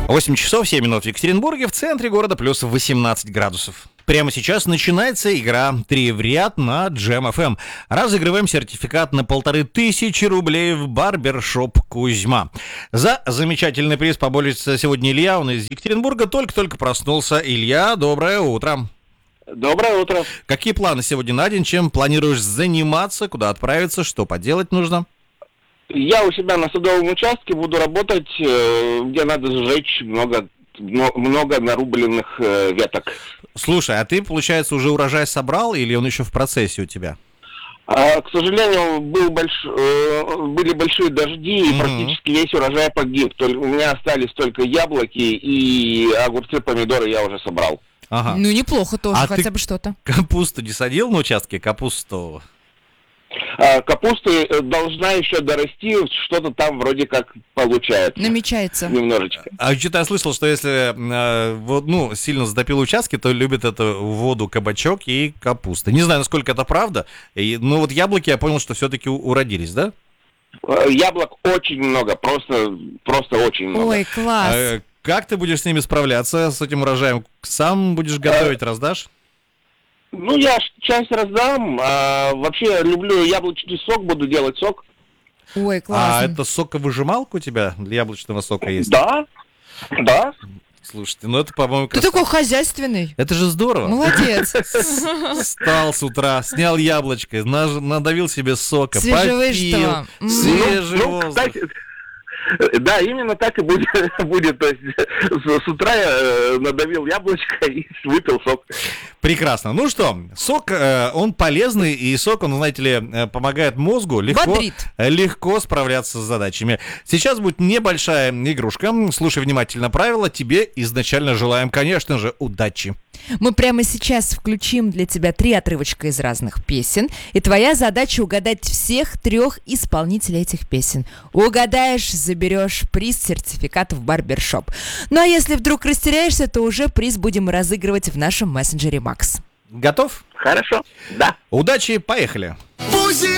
8 часов 7 минут в Екатеринбурге, в центре города плюс 18 градусов. Прямо сейчас начинается игра «3 в ряд» на Jam FM. Разыгрываем сертификат на 1500 рублей в барбершоп «Кузьма». За замечательный приз поборется сегодня Илья, он из Екатеринбурга, только-только проснулся. Илья, доброе утро. Доброе утро. Какие планы сегодня на день? Чем планируешь заниматься? Куда отправиться? Что поделать нужно? Я у себя на садовом участке буду работать, где надо сжечь много нарубленных веток. Слушай, а ты, получается, уже урожай собрал или он еще в процессе у тебя? К сожалению, были большие дожди, и практически весь урожай погиб. У меня остались только яблоки, и огурцы, помидоры я уже собрал. Ага. Ну, неплохо тоже, хотя бы что-то. Капусту не садил на участке? Капусту? Капуста должна еще дорасти, что-то там вроде как получается. Намечается. Немножечко. А что-то я слышал, что если сильно затопил участки, то любят эту воду кабачок и капуста. Не знаю, насколько это правда. Но вот яблоки, я понял, что все-таки уродились, да? Яблок очень много, просто очень много. Ой, класс. Как ты будешь с ними справляться, с этим урожаем? Сам будешь готовить, раздашь? Ну, я часть раздам, вообще люблю яблочный сок, буду делать сок. Ой, классно. А это соковыжималка у тебя для яблочного сока есть? Да. Слушайте, ну это, по-моему... Ты такой хозяйственный. Это же здорово. Молодец. Встал с утра, снял яблочко, надавил себе сока, свежевыжатого. попил. Свежий воздух. Кстати, да, именно так и будет. То есть с утра я надавил яблочко и выпил сок. Прекрасно. Ну что, сок, он полезный, и сок, он, знаете ли, помогает мозгу легко справляться с задачами. Сейчас будет небольшая игрушка. Слушай внимательно правила. Тебе изначально желаем, конечно же, удачи. Мы прямо сейчас включим для тебя 3 отрывочка из разных песен, и твоя задача угадать всех 3 исполнителей этих песен. Угадаешь, заберешь приз, сертификат в барбершоп. Ну а если вдруг растеряешься, то уже приз будем разыгрывать в нашем мессенджере Макс. Готов? Хорошо, да. Удачи, поехали.